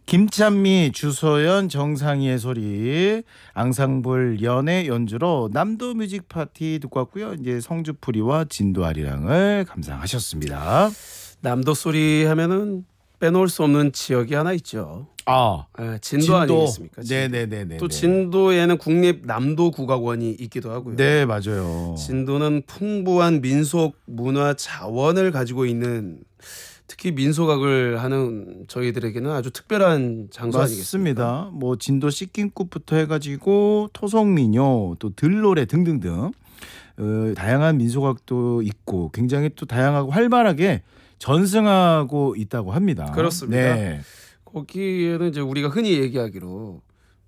김찬미, 주소연, 정상희의 소리, 앙상블 연의 연주로 남도 뮤직 파티 듣고 왔고요. 이제 성주풀이와 진도아리랑을 감상하셨습니다. 남도 소리 하면은 빼놓을 수 없는 지역이 하나 있죠. 진도 아니겠습니까? 네네네. 또 진도에는 국립 남도국악원이 있기도 하고요. 네, 맞아요. 진도는 풍부한 민속 문화 자원을 가지고 있는, 특히 민속악을 하는 저희들에게는 아주 특별한 장소 아니겠습니까? 맞습니다. 뭐 진도 씻김꽃부터 해가지고 토속민요, 또 들노래 등등등 다양한 민속악도 있고 굉장히 또 다양하고 활발하게 전승하고 있다고 합니다. 그렇습니다. 네. 거기에는 이제 우리가 흔히 얘기하기로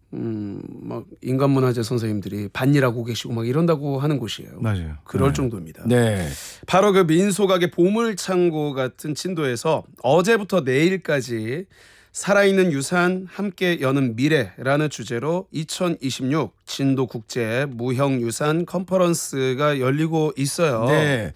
막 인간문화재 선생님들이 반일하고 계시고 막 이런다고 하는 곳이에요. 맞아요. 그럴 네. 정도입니다. 네. 바로 그 민속악의 보물창고 같은 진도에서 어제부터 내일까지 살아있는 유산 함께 여는 미래라는 주제로 2026 진도 국제 무형유산 컨퍼런스가 열리고 있어요. 네.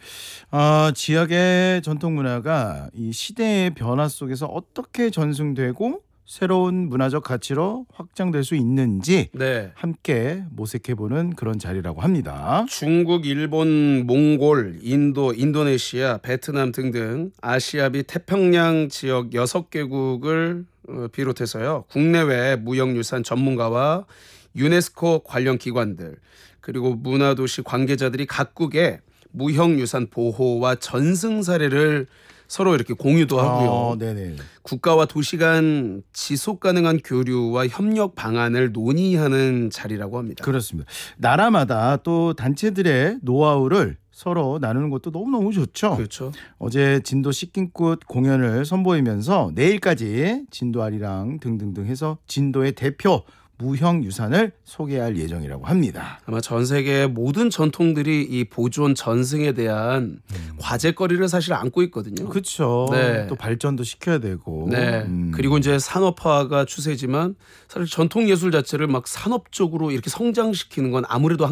지역의 전통 문화가 이 시대의 변화 속에서 어떻게 전승되고 새로운 문화적 가치로 확장될 수 있는지 네. 함께 모색해보는 그런 자리라고 합니다. 중국, 일본, 몽골, 인도, 인도네시아, 베트남 등등 아시아 및 태평양 지역 6개국을 비롯해서요. 국내외 무형유산 전문가와 유네스코 관련 기관들 그리고 문화도시 관계자들이 각국의 무형유산 보호와 전승 사례를 서로 이렇게 공유도 하고요. 네네. 국가와 도시 간 지속 가능한 교류와 협력 방안을 논의하는 자리라고 합니다. 그렇습니다. 나라마다 또 단체들의 노하우를 서로 나누는 것도 너무너무 좋죠. 그렇죠. 어제 진도 씻김꽃 공연을 선보이면서 내일까지 진도 아리랑 등등등 해서 진도의 대표 무형유산을 소개할 예정이라고 합니다. 아마 전 세계의 모든 전통들이 이 보존 전승에 대한 과제거리를 사실 안고 있거든요. 그렇죠. 네. 또 발전도 시켜야 되고. 네. 그리고 이제 산업화가 추세지만 사실 전통 예술 자체를 막 산업적으로 이렇게 성장시키는 건 아무래도